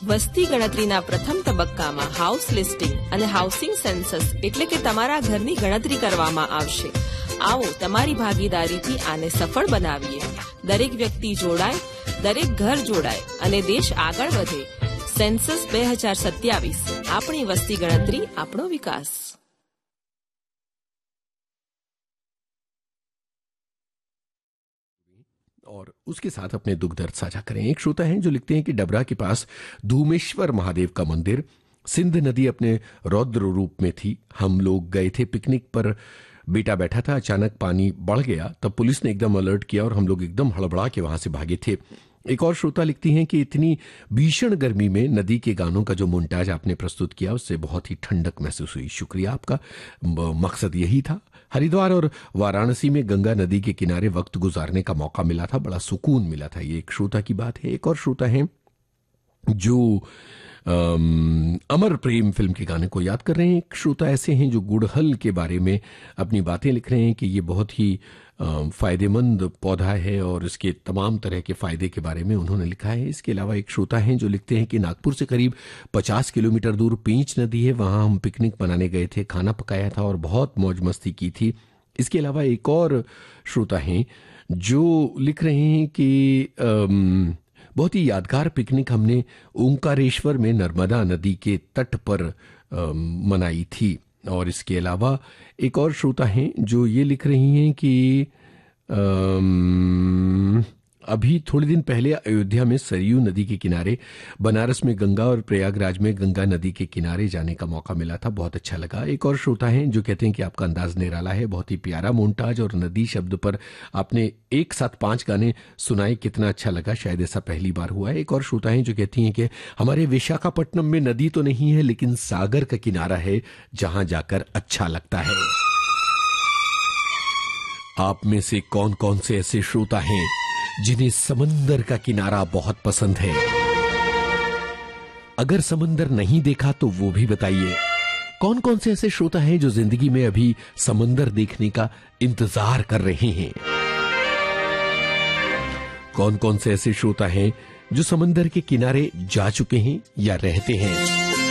વસ્તી ગણતરીના પ્રથમ તબક્કામાં હાઉસ લિસ્ટિંગ અને હાઉસિંગ સેન્સસ એટલે કે તમારા ઘરની ગણતરી કરવામાં આવશે. આવો તમારી ભાગીદારીથી આને સફળ બનાવીએ. દરેક વ્યક્તિ જોડાય, દરેક ઘર જોડાય અને દેશ આગળ વધે. સેન્સસ 2027 આપણી વસ્તી ગણતરી, આપણો વિકાસ. और उसके साथ अपने दुख दर्द साझा करें. एक श्रोता हैं जो लिखते हैं कि डबरा के पास धूमेश्वर महादेव का मंदिर, सिंध नदी अपने रौद्र रूप में थी. हम लोग गए थे पिकनिक पर, बेटा बैठा था, अचानक पानी बढ़ गया. तब पुलिस ने एकदम अलर्ट किया और हम लोग एकदम हड़बड़ा के वहां से भागे थे. एक और श्रोता लिखती हैं कि इतनी भीषण गर्मी में नदी के गानों का जो मोन्टाज आपने प्रस्तुत किया उससे बहुत ही ठंडक महसूस हुई. शुक्रिया आपका, मकसद यही था. हरिद्वार और वाराणसी में गंगा नदी के किनारे वक्त गुजारने का मौका मिला था, बड़ा सुकून मिला था. ये एक श्रोता की बात है. एक और श्रोता है जो अमर प्रेम फिल्म के गाने को याद कर रहे हैं. एक श्रोता ऐसे हैं जो गुड़हल के बारे में अपनी बातें लिख रहे हैं कि ये बहुत ही फायदेमंद पौधा है और इसके तमाम तरह के फायदे के बारे में उन्होंने लिखा है. इसके अलावा एक श्रोता हैं जो लिखते हैं कि नागपुर से करीब 50 किलोमीटर दूर पेंच नदी है, वहां हम पिकनिक मनाने गए थे, खाना पकाया था और बहुत मौज मस्ती की थी. इसके अलावा एक और श्रोता हैं जो लिख रहे हैं कि बहुत ही यादगार पिकनिक हमने ओंकारेश्वर में नर्मदा नदी के तट पर मनाई थी. और इसके अलावा एक और श्रोता हैं जो ये लिख रही हैं कि अभी थोड़े दिन पहले अयोध्या में सरयू नदी के किनारे, बनारस में गंगा और प्रयागराज में गंगा नदी के किनारे जाने का मौका मिला था, बहुत अच्छा लगा. एक और श्रोता हैं जो कहते हैं कि आपका अंदाज निराला है, बहुत ही प्यारा मोन्टाज और नदी शब्द पर आपने एक साथ 5 गाने सुनाए, कितना अच्छा लगा, शायद ऐसा पहली बार हुआ है. एक और श्रोता हैं जो कहती हैं कि हमारे विशाखापट्टनम में नदी तो नहीं है लेकिन सागर का किनारा है जहां जाकर अच्छा लगता है. आप में से कौन कौन से ऐसे श्रोता हैं जिन्हें समंदर का किनारा बहुत पसंद है? अगर समंदर नहीं देखा तो वो भी बताइए. कौन कौन से ऐसे श्रोता हैं जो जिंदगी में अभी समंदर देखने का इंतजार कर रहे हैं? कौन कौन से ऐसे श्रोता हैं जो समंदर के किनारे जा चुके हैं या रहते हैं?